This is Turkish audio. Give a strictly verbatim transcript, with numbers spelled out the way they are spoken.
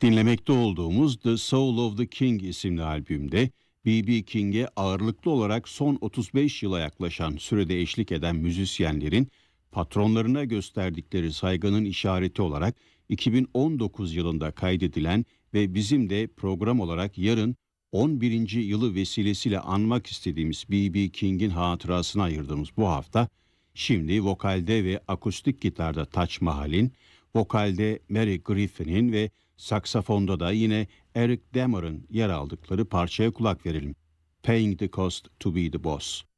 Dinlemekte olduğumuz The Soul of the King isimli albümde B B. King'e ağırlıklı olarak son otuz beş yıla yaklaşan sürede eşlik eden müzisyenlerin patronlarına gösterdikleri saygının işareti olarak iki bin on dokuz yılında kaydedilen ve bizim de program olarak yarın on birinci yılı vesilesiyle anmak istediğimiz B B. King'in hatırasına ayırdığımız bu hafta, şimdi vokalde ve akustik gitarda Taj Mahal'in, vokalde Mary Griffin'in ve saksafonda da yine Eric Demer'ın yer aldıkları parçaya kulak verelim. Paying the Cost to be the Boss.